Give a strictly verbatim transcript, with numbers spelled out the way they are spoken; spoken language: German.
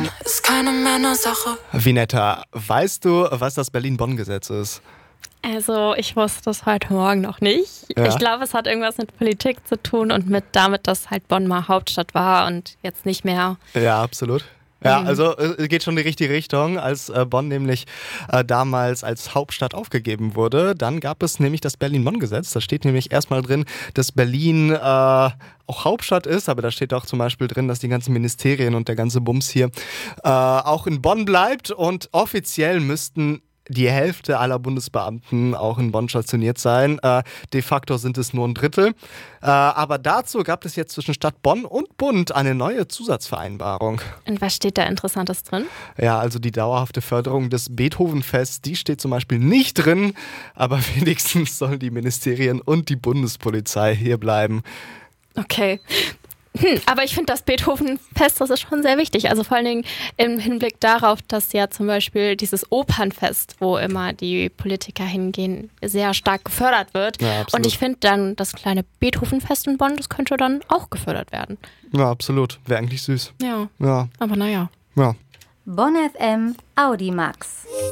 Berlin ist keine Männersache. Vinetta, weißt du, was das Berlin-Bonn-Gesetz ist? Also ich wusste das heute Morgen noch nicht. Ja. Ich glaube, es hat irgendwas mit Politik zu tun und mit damit, dass halt Bonn mal Hauptstadt war und jetzt nicht mehr. Ja, absolut. Ja, Mhm. also es geht schon in die richtige Richtung, als äh, Bonn nämlich äh, damals als Hauptstadt aufgegeben wurde. Dann gab es nämlich das Berlin-Bonn-Gesetz. Da steht nämlich erstmal drin, dass Berlin äh, auch Hauptstadt ist, aber da steht auch zum Beispiel drin, dass die ganzen Ministerien und der ganze Bums hier äh, auch in Bonn bleibt. Und offiziell müssten die Hälfte aller Bundesbeamten auch in Bonn stationiert sein. Äh, de facto sind es nur ein Drittel. Äh, aber dazu gab es jetzt zwischen Stadt Bonn und Bund eine neue Zusatzvereinbarung. Und was steht da Interessantes drin? Ja, also die dauerhafte Förderung des Beethovenfests, die steht zum Beispiel nicht drin, aber wenigstens sollen die Ministerien und die Bundespolizei hier bleiben. Okay. Hm, aber ich finde das Beethovenfest, das ist schon sehr wichtig. Also vor allen Dingen im Hinblick darauf, dass ja zum Beispiel dieses Opernfest, wo immer die Politiker hingehen, sehr stark gefördert wird. Ja, absolut. Und ich finde dann das kleine Beethovenfest in Bonn, das könnte dann auch gefördert werden. Ja, absolut. Wäre eigentlich süß. Ja, Ja, aber naja. ja. Bonn F M Audimax.